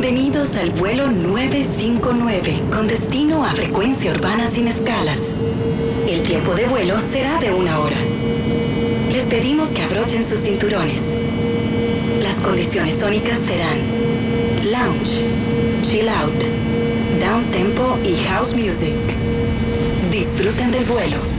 Bienvenidos al vuelo 959 con destino a frecuencia urbana sin escalas. El tiempo de vuelo será de 1 hora. Les pedimos que abrochen sus cinturones. Las condiciones sónicas serán lounge, chill out, down tempo y house music. Disfruten del vuelo.